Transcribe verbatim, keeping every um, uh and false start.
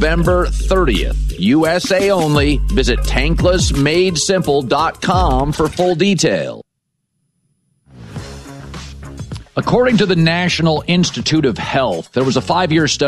November thirtieth. U S A only. Visit tankless made simple dot com for full detail. According to the National Institute of Health, there was a five-year study